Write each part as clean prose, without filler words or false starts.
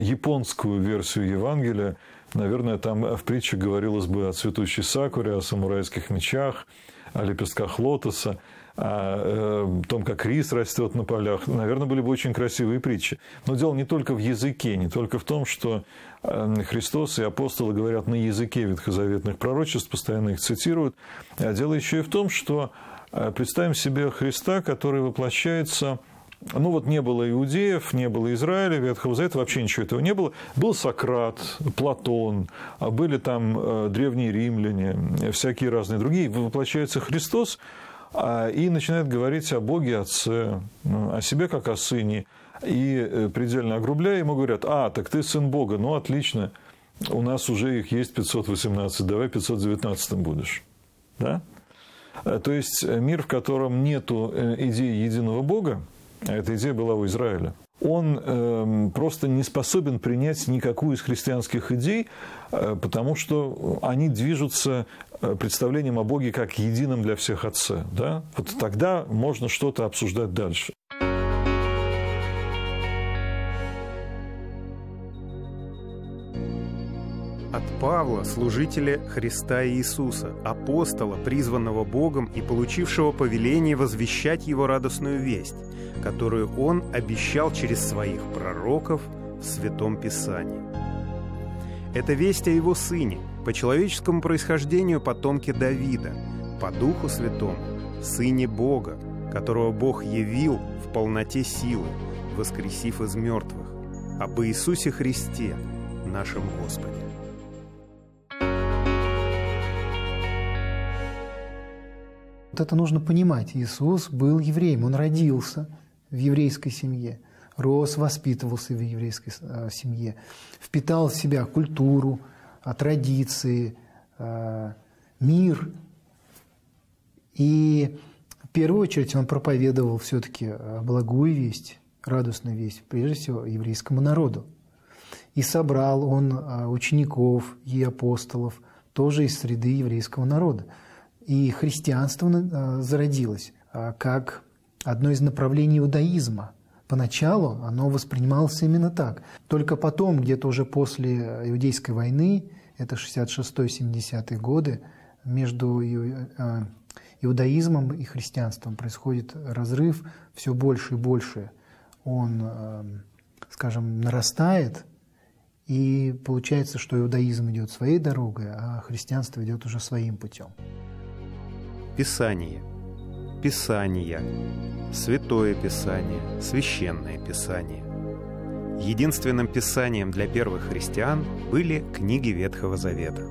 японскую версию Евангелия, наверное, там в притче говорилось бы о цветущей сакуре, о самурайских мечах, о лепестках лотоса, о том, как рис растет на полях. Наверное, были бы очень красивые притчи. Но дело не только в языке, не только в том, что Христос и апостолы говорят на языке ветхозаветных пророчеств, постоянно их цитируют. А дело еще и в том, что представим себе Христа, который воплощается... Ну вот не было иудеев, не было Израиля, Ветхого Завета, вообще ничего этого не было. Был Сократ, Платон, были там древние римляне, всякие разные другие. Воплощается Христос и начинает говорить о Боге Отце, о себе как о Сыне. И предельно огрубляя, ему говорят: так ты сын Бога, ну отлично, у нас уже их есть 518, давай 519 будешь. Да? То есть мир, в котором нету идеи единого Бога, а эта идея была у Израиля, он просто не способен принять никакую из христианских идей, потому что они движутся представлением о Боге как едином для всех Отце. Да? Вот тогда можно что-то обсуждать дальше. От Павла, служителя Христа Иисуса, апостола, призванного Богом и получившего повеление возвещать Его радостную весть, которую Он обещал через своих пророков в Святом Писании. Это весть о Его Сыне, по человеческому происхождению потомке Давида, по Духу Святому, Сыне Бога, которого Бог явил в полноте силы, воскресив из мертвых, об Иисусе Христе, нашем Господе. Вот это нужно понимать. Иисус был евреем, Он родился в еврейской семье, рос, воспитывался в еврейской семье, впитал в себя культуру, традиции, мир. И в первую очередь Он проповедовал все-таки благую весть, радостную весть, прежде всего, еврейскому народу. И собрал Он учеников и апостолов тоже из среды еврейского народа. И христианство зародилось как одно из направлений иудаизма. Поначалу оно воспринималось именно так. Только потом, где-то уже после Иудейской войны, это 66-70-е годы, между иудаизмом и христианством происходит разрыв все больше и больше. Он, скажем, нарастает, и получается, что иудаизм идет своей дорогой, а христианство идет уже своим путем. Писание, Писания, Святое Писание, Священное Писание. Единственным писанием для первых христиан были книги Ветхого Завета.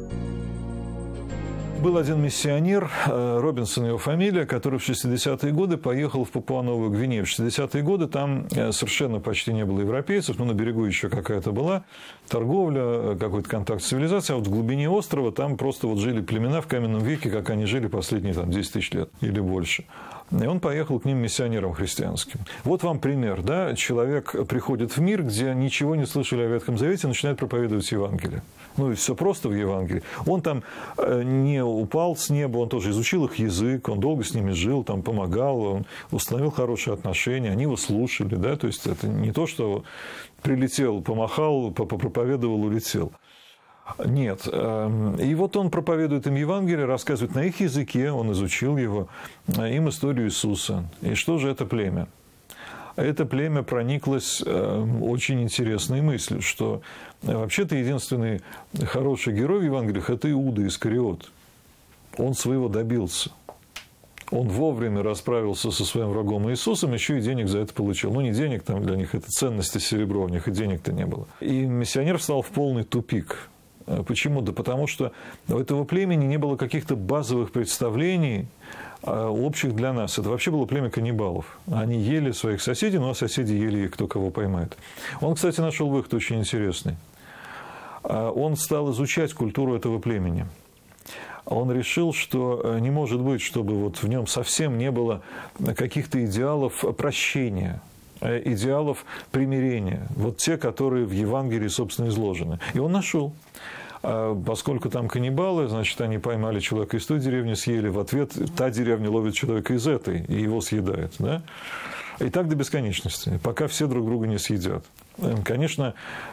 Был один миссионер, Робинсон его фамилия, который в 60-е годы поехал в Папуа-Новую Гвинею. В 60-е годы там совершенно почти не было европейцев, но на берегу еще какая-то была торговля, какой-то контакт с цивилизацией, а вот в глубине острова там просто вот жили племена в каменном веке, как они жили последние 10 тысяч лет или больше. И он поехал к ним миссионером христианским. Вот вам пример, да? Человек приходит в мир, где ничего не слышали о Ветхом Завете, начинает проповедовать Евангелие. Ну и все просто в Евангелии. Он там не упал с неба, он тоже изучил их язык, он долго с ними жил, там помогал, он установил хорошие отношения, они его слушали, да? То есть это не то, что прилетел, помахал, попроповедовал, улетел. Нет. И вот он проповедует им Евангелие, рассказывает на их языке, он изучил его, им историю Иисуса. И что же это племя? Это племя прониклось очень интересной мыслью, что вообще-то единственный хороший герой в Евангелиях – это Иуда Искариот. Он своего добился. Он вовремя расправился со своим врагом Иисусом, еще и денег за это получил. Ну, не денег, там для них это ценности серебро, у них и денег-то не было. И миссионер встал в полный тупик. Почему? Да потому что у этого племени не было каких-то базовых представлений, общих для нас. Это вообще было племя каннибалов. Они ели своих соседей, но соседи ели их, кто кого поймает. Он, кстати, нашел выход очень интересный. Он стал изучать культуру этого племени. Он решил, что не может быть, чтобы вот в нем совсем не было каких-то идеалов прощения, идеалов примирения. Вот те, которые в Евангелии, собственно, изложены. И он нашел. Поскольку там каннибалы, значит, они поймали человека из той деревни, съели. В ответ та деревня ловит человека из этой и его съедает. Да? И так до бесконечности, пока все друг друга не съедят. Конечно,